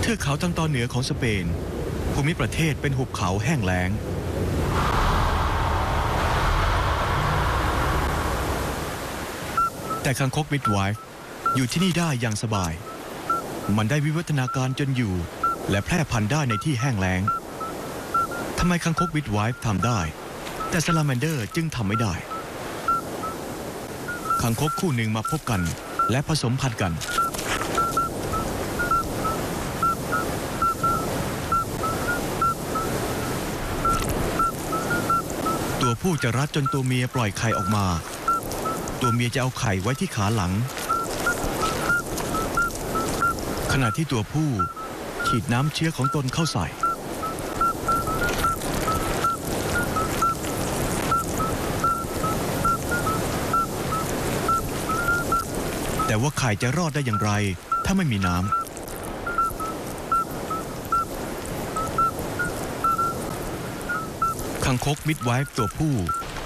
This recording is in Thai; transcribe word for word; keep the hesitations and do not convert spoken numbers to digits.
เทือกเขาทางตอนเหนือของสเปนภูมิประเทศเป็นหุบเขาแห้งแล้งแต่คางคกมิดไวฟ์อยู่ที่นี่ได้อย่างสบายมันได้วิวัฒนาการจนอยู่และแพร่พันธุ์ได้ในที่แห้งแล้งทำไมคางคกมิดไวฟ์ทำได้แต่ซาลาแมนเดอร์จึงทำไม่ได้คางคกคู่หนึ่งมาพบกันและผสมพันธุ์กันตัวผู้จะรัดจนตัวเมียปล่อยไข่ออกมาตัวเมียจะเอาไข่ไว้ที่ขาหลังขณะที่ตัวผู้ฉีดน้ำเชื้อของตนเข้าใส่แต่ว่าไข่จะรอดได้อย่างไรถ้าไม่มีน้ำคางคกมิดไวฟ์ตัวผู้